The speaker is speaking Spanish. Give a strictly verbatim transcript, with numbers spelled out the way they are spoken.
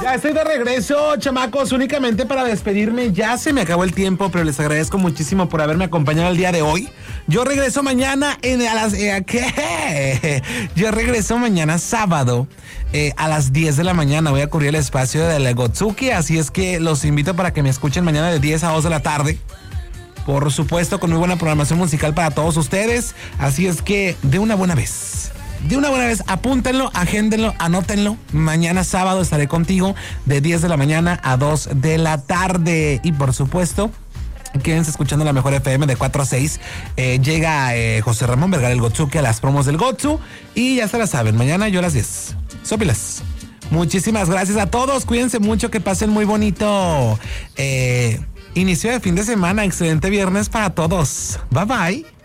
Ya estoy de regreso, chamacos, únicamente para despedirme. Ya se me acabó el tiempo, pero les agradezco muchísimo por haberme acompañado el día de hoy. Yo regreso mañana en a las eh, ¿qué? Yo regreso mañana sábado eh, a las diez de la mañana. Voy a cubrir el espacio del Gotsuki, así es que los invito para que me escuchen mañana de diez a dos de la tarde. Por supuesto, con muy buena programación musical para todos ustedes. Así es que de una buena vez. De una buena vez, apúntenlo, agéndenlo, anótenlo. Mañana sábado estaré contigo de diez de la mañana a dos de la tarde. Y por supuesto, quédense escuchando la mejor F M de cuatro a seis. Eh, llega eh, José Ramón Vergara, el Gotsuki, a las promos del Gotsu. Y ya se la saben, mañana yo a las diez. Sópilas. Muchísimas gracias a todos. Cuídense mucho, que pasen muy bonito eh, inicio de fin de semana. Excelente viernes para todos. Bye bye.